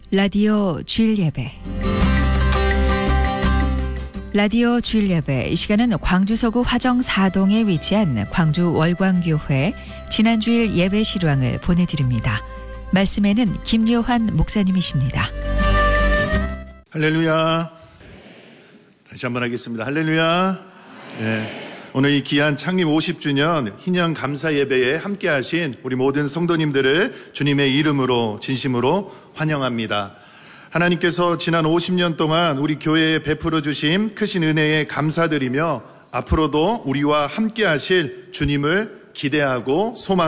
라디오 주일 예배. 라디오 주일 예배. 이 시간은 광주 서구 화정 4동에 위치한 광주 월광교회 지난 주일 예배 실황을 보내드립니다. 말씀에는 김요한 목사님이십니다. 할렐루야. 다시 한번 하겠습니다. 할렐루야. 네. 오늘 이 귀한 창립 50주년 희년 감사 예배에 함께 하신 우리 모든 성도님들을 주님의 이름으로 진심으로 환영합니다. 하나님께서 지난 50년 동안 우리 교회에 베풀어 주신 크신 은혜에 감사드리며 앞으로도 우리와 함께 하실 주님을 기대하고 소망합니다.